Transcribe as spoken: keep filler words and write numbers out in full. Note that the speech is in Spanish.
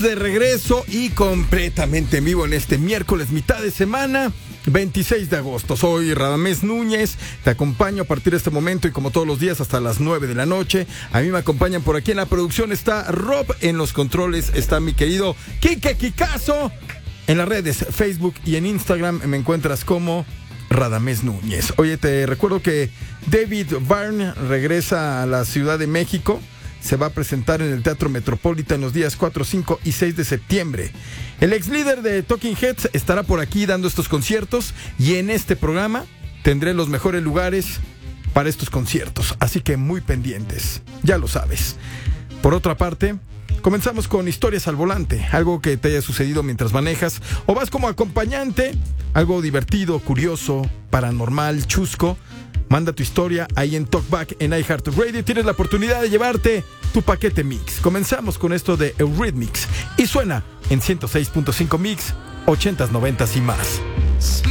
De regreso y completamente en vivo en este miércoles, mitad de semana, veintiséis de agosto. Soy Radamés Núñez, te acompaño a partir de este momento y como todos los días hasta las nueve de la noche. A mí me acompañan por aquí en la producción, está Rob, en los controles está mi querido Quique Kikazo. En las redes Facebook y en Instagram me encuentras como Radamés Núñez. Oye, te recuerdo que David Byrne regresa a la Ciudad de México. Se va a presentar en el Teatro Metropolitan los días cuatro, cinco y seis de septiembre. El ex líder de Talking Heads estará por aquí dando estos conciertos y en este programa tendré los mejores lugares para estos conciertos. Así que muy pendientes, ya lo sabes. Por otra parte, comenzamos con historias al volante, algo que te haya sucedido mientras manejas o vas como acompañante, algo divertido, curioso, paranormal, chusco. Manda tu historia ahí en Talkback en iHeartRadio. Tienes la oportunidad de llevarte tu paquete mix. Comenzamos con esto de Eurythmics y suena en ciento seis punto cinco Mix, ochentas, noventas y más.